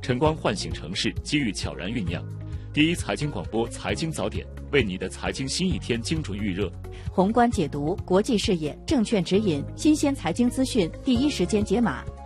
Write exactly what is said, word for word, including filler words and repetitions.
晨光唤醒城市，机遇悄然酝酿。第一财经广播财经早点，为你的财经新一天精准预热。 宏观解读，国际视野，证券指引，新鲜财经资讯第一时间解码。